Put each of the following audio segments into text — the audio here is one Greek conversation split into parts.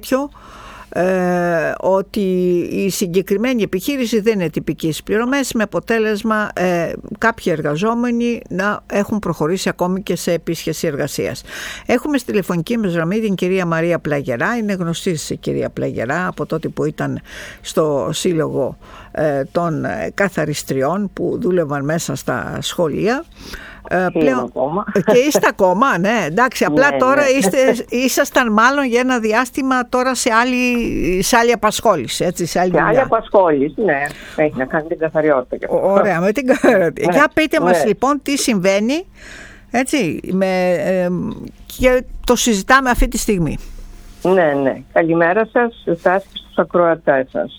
τέτοιο, ότι η συγκεκριμένη επιχείρηση δεν είναι τυπική στις πληρωμές, με αποτέλεσμα κάποιοι εργαζόμενοι να έχουν προχωρήσει ακόμη και σε επίσχεση εργασίας. Έχουμε στη τηλεφωνική μας γραμμή την κυρία Μαρία Πλαγερά. Είναι γνωστή η κυρία Πλαγερά από τότε που ήταν στο Σύλλογο των Καθαριστριών, που δούλευαν μέσα στα σχολεία. Πλέον, και είστε ακόμα, ναι, εντάξει, απλά ναι, τώρα ήσασταν μάλλον για ένα διάστημα τώρα σε άλλη απασχόληση, έτσι, σε άλλη απασχόληση, ναι, έχει να κάνει την καθαριότητα. Ωραία, με την καθαριότητα. Για πείτε μας λοιπόν τι συμβαίνει, έτσι, και το συζητάμε αυτή τη στιγμή. Ναι, καλημέρα σας, εσάς και στους ακροατές σας.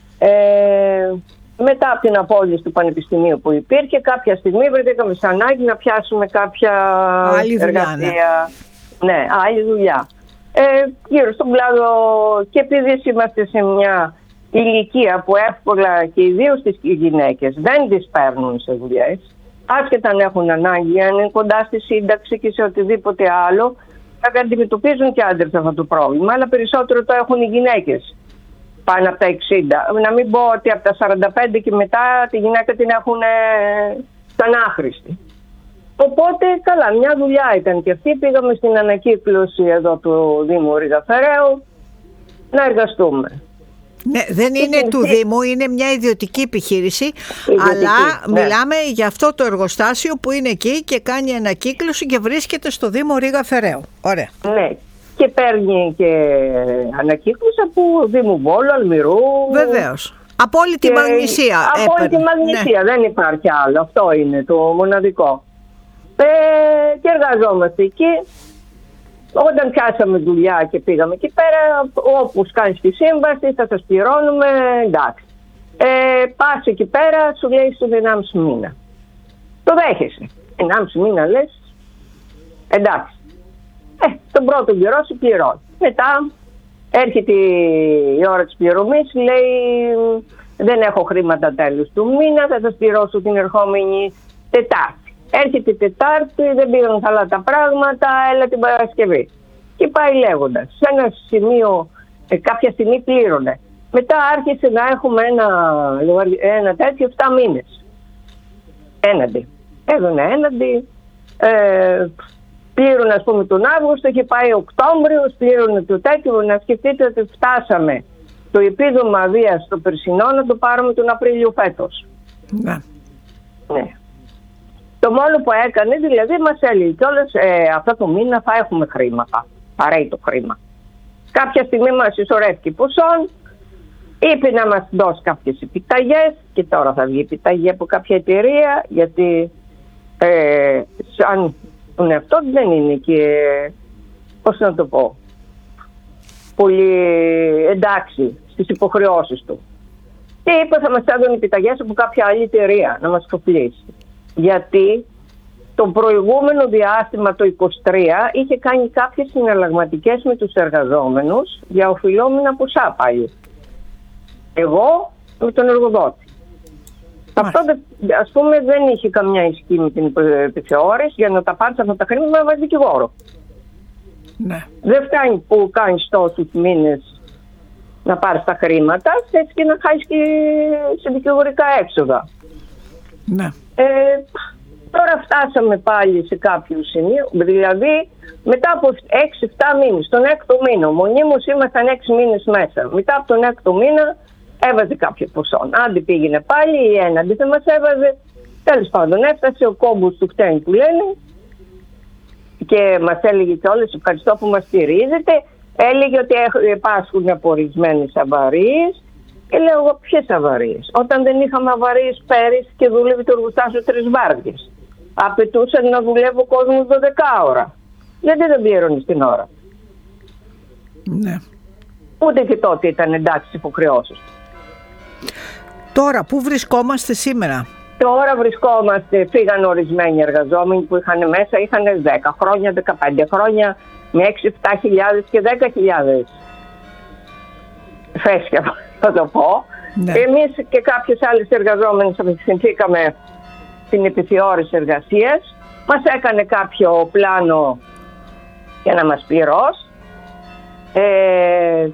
Μετά από την απόλυση του Πανεπιστημίου που υπήρχε, κάποια στιγμή βρεθήκαμε σε ανάγκη να πιάσουμε κάποια άλλη εργασία. Ναι, άλλη δουλειά. Γύρω στον κλάδο, και επειδή είμαστε σε μια ηλικία που εύκολα, και ιδίως τις γυναίκες, δεν τις παίρνουν σε δουλειές, άσχετα αν έχουν ανάγκη, αν είναι κοντά στη σύνταξη και σε οτιδήποτε άλλο, θα αντιμετωπίζουν και άντρες αυτό το πρόβλημα, αλλά περισσότερο το έχουν οι γυναίκες. Πάνω από τα 60. Να μην πω ότι από τα 45 και μετά τη γυναίκα την έχουν σαν άχρηστη. Οπότε καλά, μια δουλειά ήταν και αυτή. Πήγαμε στην ανακύκλωση εδώ του Δήμου Ρήγα Φεραίου να εργαστούμε. Ναι, δεν είναι του Δήμου, είναι μια ιδιωτική επιχείρηση, αλλά μιλάμε για αυτό το εργοστάσιο που είναι εκεί και κάνει ανακύκλωση και βρίσκεται στο Δήμο Ρήγα Φεραίου. Ωραία. Ναι. Και παίρνει και ανακύκλωση από Δήμου Βόλου, Αλμυρού. Βεβαίως. Απόλυτη μαγνησία. Απόλυτη μαγνησία, ναι. Δεν υπάρχει άλλο. Αυτό είναι το μοναδικό. Και εργαζόμαστε εκεί. Όταν πιάσαμε δουλειά και πήγαμε εκεί πέρα, όπως κάνεις τη σύμβαση, θα σας πληρώνουμε, εντάξει. Πας εκεί πέρα, σου λέει στον 1,5 μήνα. Το δέχεσαι. 1,5 μήνα λες, εντάξει. Τον πρώτο καιρό σου πληρώνει. Μετά έρχεται η ώρα της πληρωμής, λέει δεν έχω χρήματα τέλος του μήνα, θα σας πληρώσω την ερχόμενη Τετάρτη. Έρχεται η Τετάρτη, δεν πήγαν καλά τα πράγματα, έλα την Παρασκευή. Και πάει λέγοντας. Σε ένα σημείο, κάποια στιγμή πλήρωνε. Μετά άρχισε να έχουμε ένα τέτοιο 7 μήνες. Έναντι. Έδωνε έναντι. Πλήρωνε, ας πούμε, τον Αύγουστο, είχε πάει Οκτώβριος, πλήρωνε το τέτοιο. Να σκεφτείτε ότι φτάσαμε το επίδομα βίας στο περσινό να το πάρουμε τον Απρίλιο φέτος. Ναι. Το μόνο που έκανε, δηλαδή, μας έλεγε κιόλας αυτό το μήνα θα έχουμε χρήματα. Παρέει το χρήμα. Κάποια στιγμή μας ισορρεύει ποσόν, είπε να μας δώσει κάποιες επιταγές και τώρα θα βγει επιταγή από κάποια εταιρεία, γιατί σαν τον εαυτό δεν είναι και, πώς να το πω, πολύ εντάξει στις υποχρεώσεις του. Και είπε θα μας έδωνε επιταγές από κάποια άλλη εταιρεία να μας κοπλήσει. Γιατί το προηγούμενο διάστημα, το 23, είχε κάνει κάποιες συναλλαγματικές με τους εργαζόμενους για οφειλόμενα ποσά πάλι. Εγώ με τον εργοδότη. Αυτό, ας πούμε, δεν είχε καμιά ισχύ με την επιθεώρηση. Για να τα πάρεις αυτά τα χρήματα να βάζει δικηγόρο. Ναι. Δεν φτάνει που κάνεις τόσους μήνες να πάρεις τα χρήματα, έτσι και να χάσεις και σε δικηγορικά έξοδα. Ναι. Τώρα φτάσαμε πάλι σε κάποιο σημείο, δηλαδή μετά από 6-7 μήνες, τον 6ο μήνα, μονίμως ήμασταν 6 μήνες μέσα. Μετά από τον 6ο μήνα έβαζε κάποιο ποσό. Άντε πήγαινε πάλι ή έναντι δεν μας έβαζε. Τέλος πάντων, έφτασε ο κόμπος του χτένι που λένε και μας έλεγε κιόλας ευχαριστώ που μας στηρίζετε. Έλεγε ότι υπάρχουν από ορισμένες αβαρίες. Και λέω εγώ ποιες αβαρίες. Όταν δεν είχαμε αβαρίες πέρυσι και δούλευε το εργοστάσιο 3 βάρδιες. Απαιτούσαν να δουλεύει ο κόσμος 12 ώρα. Γιατί δεν πλήρωνε την ώρα. Ναι. Ούτε και τότε ήταν εντάξει στις υποχρεώσεις. Τώρα, πού βρισκόμαστε σήμερα? Τώρα βρισκόμαστε, φύγαν ορισμένοι εργαζόμενοι που είχαν μέσα, είχαν 10 χρόνια, 15 χρόνια, με 6-7 και 10.000 φέσια, θα το πω. Ναι. Εμείς και κάποιες άλλες εργαζόμενες απευθυνθήκαμε στην επιθεώρηση εργασίας. Μας έκανε κάποιο πλάνο για να μας πληρώσει.